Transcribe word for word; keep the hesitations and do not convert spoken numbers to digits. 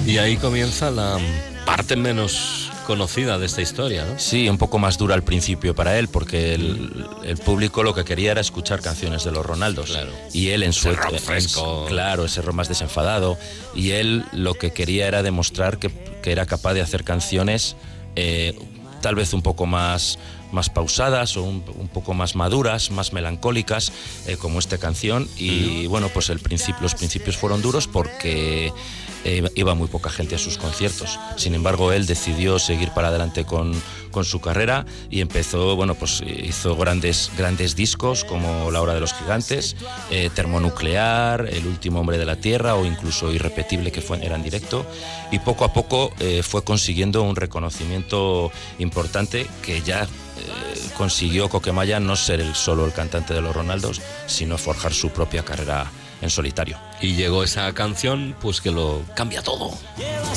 Y ahí comienza la parte menos conocida de esta historia, ¿no? Sí, un poco más dura al principio para él, porque el, el público lo que quería era escuchar canciones de los Ronaldos. Claro. Y él en su... Ese rock fresco. Claro, ese rock más desenfadado. Y él lo que quería era demostrar que, que era capaz de hacer canciones eh, tal vez un poco más... más pausadas o un, un poco más maduras, más melancólicas, eh, como esta canción. Y bueno, pues el principio, los principios fueron duros porque eh, iba muy poca gente a sus conciertos. Sin embargo, él decidió seguir para adelante con, con su carrera y empezó, bueno, pues hizo grandes, grandes discos como La Hora de los Gigantes, eh, Termonuclear, El Último Hombre de la Tierra o incluso Irrepetible, que fue, era en directo. Y poco a poco eh, fue consiguiendo un reconocimiento importante que ya Eh, consiguió Coquemaya no ser el solo el cantante de los Ronaldos, sino forjar su propia carrera en solitario. Y llegó esa canción, pues que lo cambia todo.